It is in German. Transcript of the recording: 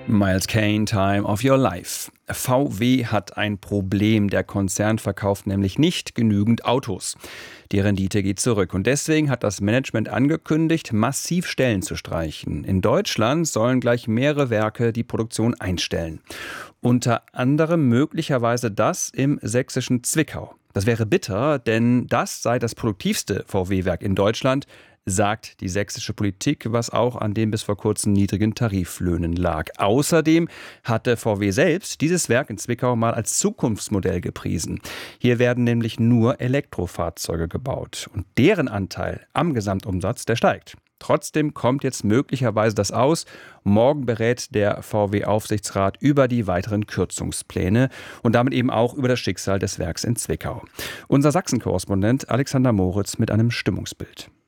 Miles Kane, Time of Your Life. VW hat ein Problem. Der Konzern verkauft nämlich nicht genügend Autos. Die Rendite geht zurück. Und deswegen hat das Management angekündigt, massiv Stellen zu streichen. In Deutschland sollen gleich mehrere Werke die Produktion einstellen. Unter anderem möglicherweise das im sächsischen Zwickau. Das wäre bitter, denn das sei das produktivste VW-Werk in Deutschland, sagt die sächsische Politik, was auch an den bis vor kurzem niedrigen Tariflöhnen lag. Außerdem hatte VW selbst dieses Werk in Zwickau mal als Zukunftsmodell gepriesen. Hier werden nämlich nur Elektrofahrzeuge gebaut. Und deren Anteil am Gesamtumsatz, der steigt. Trotzdem kommt jetzt möglicherweise das aus. Morgen berät der VW-Aufsichtsrat über die weiteren Kürzungspläne und damit eben auch über das Schicksal des Werks in Zwickau. Unser Sachsen-Korrespondent Alexander Moritz mit einem Stimmungsbild.